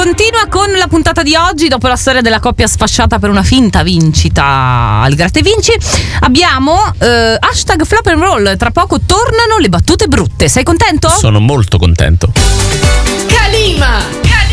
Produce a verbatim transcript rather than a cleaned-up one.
continua con la puntata di oggi. Dopo la storia della coppia sfasciata per una finta vincita al Gratta e Vinci, abbiamo eh, hashtag flop and roll. Tra poco tornano le battute brutte. Sei contento? Sono molto contento. Calima!